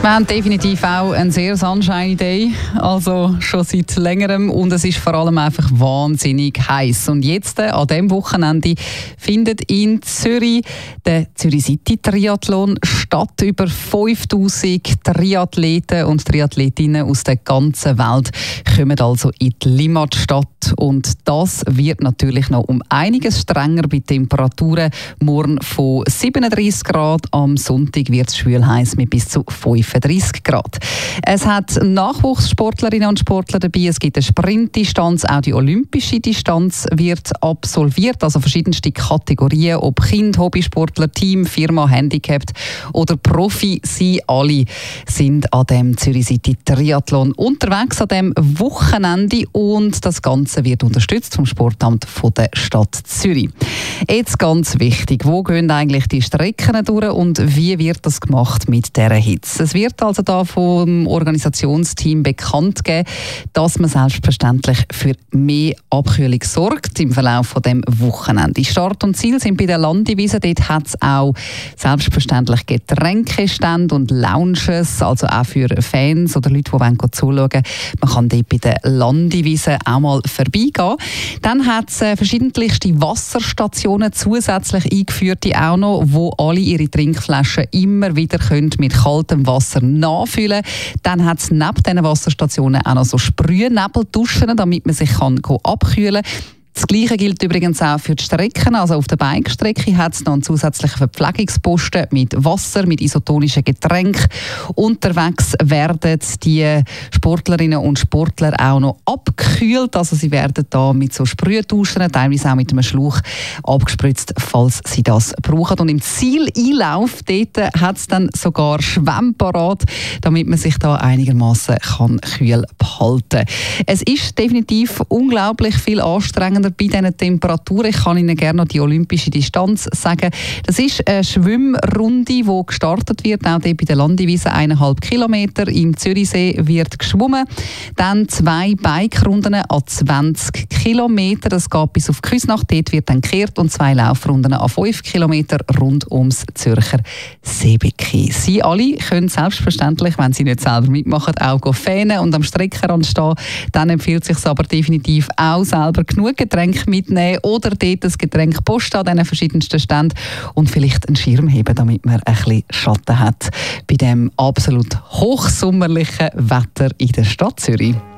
Wir haben definitiv auch einen sehr sunshiny Day, also schon seit längerem, und es ist vor allem einfach wahnsinnig heiß. Und jetzt, an diesem Wochenende, findet in Zürich der Zürich City Triathlon statt. Über 5000 Triathleten und Triathletinnen aus der ganzen Welt kommen also in die Limmatstadt. Und das wird natürlich noch um einiges strenger bei Temperaturen. Morgen von 37 Grad, am Sonntag wird es schwül heiß mit bis zu 35 Grad. Es hat Nachwuchssportlerinnen und Sportler dabei. Es gibt eine Sprintdistanz, auch die olympische Distanz wird absolviert, also verschiedenste Kategorien, ob Kind, Hobbysportler, Team, Firma, Handicapped oder Profi. Sie alle sind an dem Zürich City Triathlon unterwegs an dem Wochenende, und das Ganze wird unterstützt vom Sportamt von der Stadt Zürich. Jetzt ganz wichtig, wo gehen eigentlich die Strecken durch und wie wird das gemacht mit dieser Hitze? Es wird also da vom Organisationsteam bekannt geben, dass man selbstverständlich für mehr Abkühlung sorgt im Verlauf von dem Wochenende. Start und Ziel sind bei der Landewiese. Dort hat es auch selbstverständlich Getränkestände und Lounges, also auch für Fans oder Leute, die zuschauen wollen. Man kann dort bei der Landewiese auch mal vorbeigehen. Dann hat es verschiedenste Wasserstationen zusätzlich eingeführt, die auch noch, wo alle ihre Trinkflaschen immer wieder mit kaltem Wasser nachfüllen können. Dann hat es neben diesen Wasserstationen auch noch so Sprühnebelduschen, damit man sich abkühlen kann. Das Gleiche gilt übrigens auch für die Strecken. Also auf der Bikestrecke hat es noch einen zusätzlichen Verpflegungsposten mit Wasser, mit isotonischen Getränken. Unterwegs werden die Sportlerinnen und Sportler auch noch abgekühlt. Also sie werden da mit so Sprühduschen, teilweise auch mit einem Schlauch abgespritzt, falls sie das brauchen. Und im Zieleinlauf dort hat es dann sogar Schwämme parat, damit man sich da einigermaßen kühl behalten kann. Es ist definitiv unglaublich viel anstrengender bei diesen Temperaturen. Ich kann Ihnen gerne noch die olympische Distanz sagen. Das ist eine Schwimmrunde, die gestartet wird, auch dort bei der Landewiese 1,5 Kilometer. Im Zürichsee wird geschwommen. Dann 2 Bikerunden an 20 Kilometer. Das geht bis auf Küsnacht. Dort wird dann gekehrt, und 2 Laufrunden an 5 Kilometer rund ums Zürcher Seebecken. Sie alle können selbstverständlich, wenn Sie nicht selber mitmachen, auch fähnen und am Streckenrand stehen. Dann empfiehlt es sich aber definitiv auch selber genug Getränke mitnehmen oder dort ein Getränk posten an diesen verschiedensten Ständen und vielleicht einen Schirm heben, damit man ein bisschen Schatten hat bei dem absolut hochsommerlichen Wetter in der Stadt Zürich.